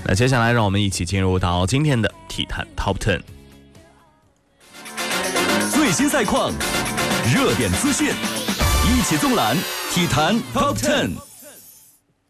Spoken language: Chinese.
那接下来让我们一起进入到今天的体坛 Top 10。 最新赛况，热点资讯，一起纵览体坛 Top 10。